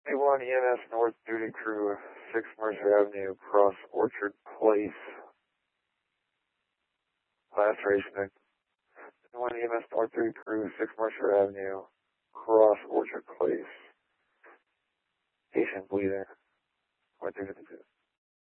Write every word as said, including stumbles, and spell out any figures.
A one E M S North Duty Crew, six Mercer Avenue, Cross Orchard Place. Laceration. A one E M S North Duty Crew, six Mercer Avenue, Cross Orchard Place. Patient bleeding. one two fifty-two.